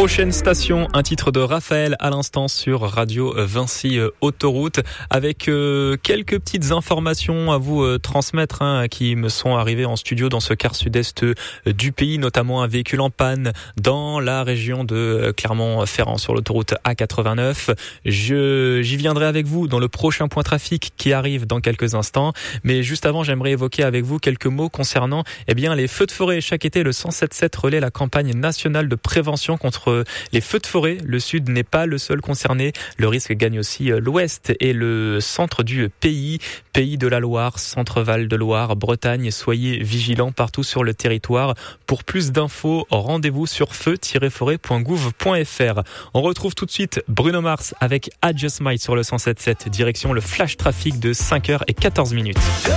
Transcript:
Prochaine station, un titre de Raphaël à l'instant sur Radio Vinci Autoroute, avec quelques petites informations à vous transmettre qui me sont arrivées en studio dans ce quart sud-est du pays, notamment un véhicule en panne dans la région de Clermont-Ferrand sur l'autoroute A89. J'y viendrai avec vous dans le prochain point trafic qui arrive dans quelques instants, mais juste avant j'aimerais évoquer avec vous quelques mots concernant les feux de forêt. Chaque été, le 107.7 relaie la campagne nationale de prévention contre les feux de forêt. Le sud n'est pas le seul concerné. Le risque gagne aussi l'ouest et le centre du pays. Pays de la Loire, Centre-Val de Loire, Bretagne. Soyez vigilants partout sur le territoire. Pour plus d'infos, rendez-vous sur feu-forêt.gouv.fr. On retrouve tout de suite Bruno Mars avec I Just Might sur le 107.7. Direction le flash trafic de 5h14.